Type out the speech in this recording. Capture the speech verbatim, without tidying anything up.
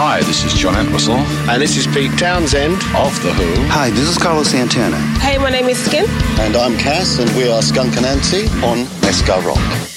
Hi, this is John Entwistle. And this is Pete Townsend of The Who. Hi, this is Carlos Santana. Hey, my name is Skin. And I'm Cass, and we are Skunk Anansie on Let's Go Rock.